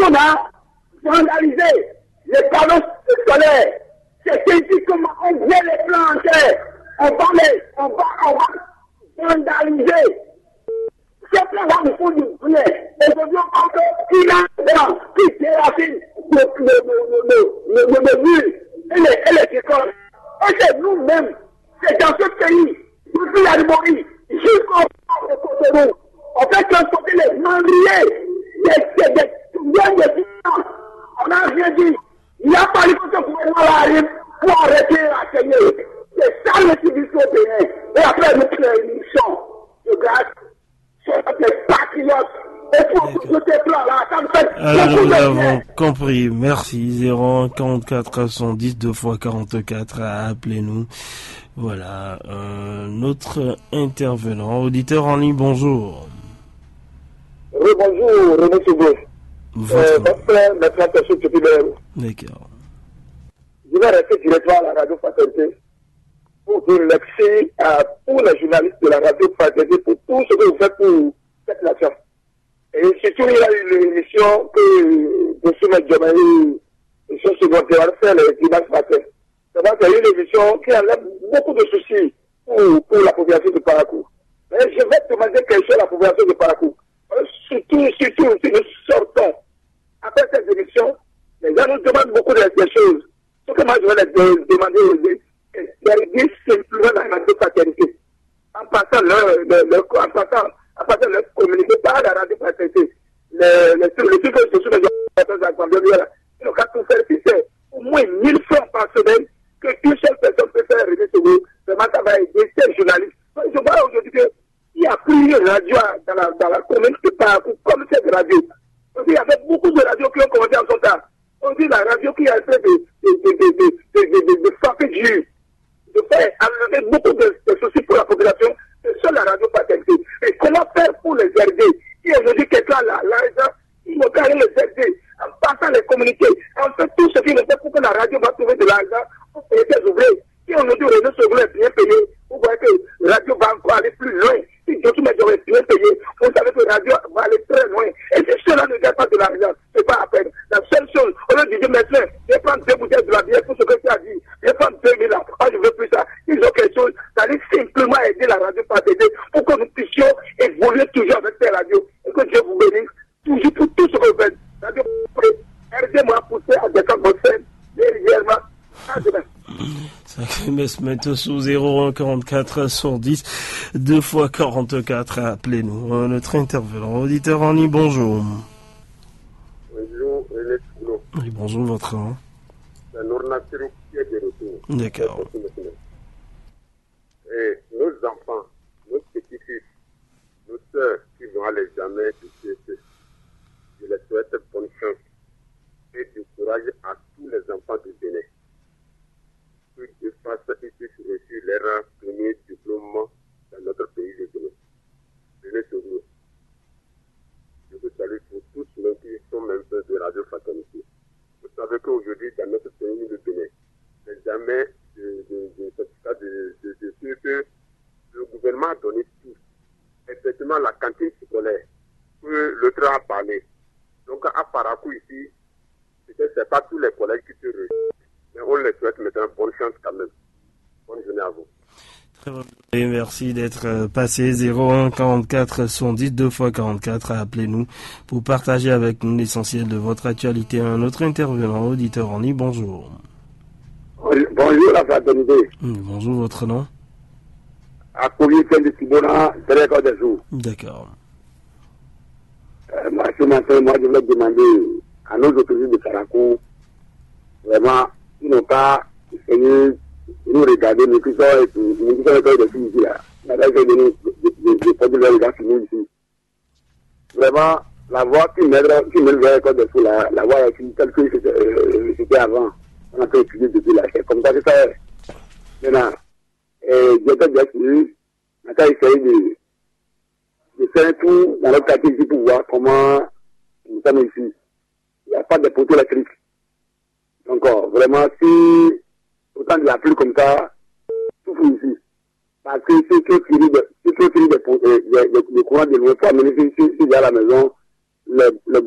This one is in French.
On a vandalisé les panneaux scolaires. C'est ici comment on met les plans en terre. On va vandaliser. Ces plans-là nous font du bien. Aujourd'hui, on parle qu'il a qui déracine le mur et les écoles. Et c'est nous-mêmes, c'est dans ce pays, depuis la Rimorie, jusqu'au Cotonou, on fait transporter les mandriers, des on n'a rien dit. Il n'y a pas eu que ce gouvernement arrive pour arrêter la saignée. C'est ça le civisme européen. Et après, nous créons une mission de grâce sur les patriotes. Et pour ce plan-là, ça nous fait beaucoup de nous bien. avons compris. Merci. 01 44 110 2 x 44. Appelez-nous. Voilà. Notre intervenant, auditeur en ligne, bonjour. Oui, bonjour, René Soubou. Votre... D'accord. Je vais rester directement à la radio Fraternité pour dire merci à tous les journalistes de la radio Fraternité pour tout ce que vous faites pour cette nation. Et surtout, il y a eu l'émission que M. Medjomani, l'émission secondaire, fait le dimanche matin. C'est une émission qui enlève beaucoup de soucis pour la population de Parakou. Mais je vais demander quelque chose à la population de Parakou. Surtout, si nous sortons après cette émission, les gens nous demandent beaucoup de choses. Ce que moi je vais les demander, c'est de simplement la radio Fraternité. En passant leur communiquer par la radio Fraternité. Les trucs que je suis ils n'ont qu'à tout faire, si c'est au moins 1000 francs par semaine qu'une seule personne peut faire arriver sur vous. Vraiment, ça va aider ces journalistes. Je vois aujourd'hui qu'il y a plusieurs radios dans la commune de Parakou, comme cette radio. Il y avait beaucoup de radios qui ont commencé en son temps. On dit la radio qui a fait de frapper dur, de faire enlever beaucoup de soucis pour la population, c'est seule la radio Fraternité. Et comment faire pour les aider? Si aujourd'hui quelqu'un a l'argent, il ne peut rien les aider en passant les communiquer, en fait tout ce qu'il faut pour que la radio va trouver de l'argent pour payer ses ouvriers. Si on nous dit René Sogo est bien payé, vous voyez que la radio va encore aller plus loin. Si d'autres médias est bien payé, vous savez que la radio va aller très loin. Et si cela ne gagne pas de l'argent, c'est pas à peine. La seule chose, on leur dit maintenant, je vais prendre 2 bouteilles de la bière pour ce que tu as dit. Je vais prendre 2000 ans. Ah, je veux plus ça. Ils ont quelque chose. Ça allait simplement aider la radio par aider pour que nous puissions évoluer toujours avec ces radios. Et que Dieu vous bénisse toujours pour tout ce que vous faites. Radio, aidez-moi à pousser à descendre votre scène régulièrement. À demain. Ça se mettre sous 01 44 110 2 x 44. Appelez-nous. Notre intervenant, auditeur en ligne, bonjour. Bonjour, René Sogo. Oui, bonjour, votre nom. C'est Nourna Sirou qui est de retour. D'accord. Et nos enfants, nos petits-fils, nos sœurs qui vont à l'examen du CSE, je les souhaite bonne chance et du courage à tous les enfants du Bénin. De façon qu'ils puissent réussir leur premier diplôme dans notre pays de Bénin. René Sogo. Je vous salue pour tous ceux qui sont même peu de Radio Fraternité. Vous savez qu'aujourd'hui, dans notre pays de Bénin, l'examen de certificat de CSE, le gouvernement a donné tout. Effectivement, la cantine scolaire, que l'autre a parlé. Donc, à Parakou ici, peut-être c'est pas tous les collègues qui se réussissent. Mais on les souhaite maintenant bonne chance quand même. Bonne journée à vous. Très bonne journée. Merci d'être passé 01 44 110 2 x 44. Appelez-nous pour partager avec nous l'essentiel de votre actualité. Un autre intervenant, auditeur en ligne, bonjour. Bonjour la fraternité. Bonjour, votre nom? Accourrier de Tibona, directeur des jours. D'accord. Moi, ce matin, je voulais demander à nos autorités de Parakou, vraiment, ils n'ont pas essayé nous regarder, nous qui sommes des filles ici, là. On a des produits de gens qui nous ici. Vraiment, la voie qui mène vers l'école de fou, la voie telle que c'était avant. On a fait étudier depuis là. C'est comme ça que ça est. Maintenant, j'étais bien sûr, on a essayé de faire un tour dans notre quartier ici pour voir comment nous sommes ici. Il n'y a pas de poteau électrique. Donc, vraiment, si autant de la pluie comme ça, tout finit ici. Parce que si tu finis de courant de loin pour amener ici à la maison, le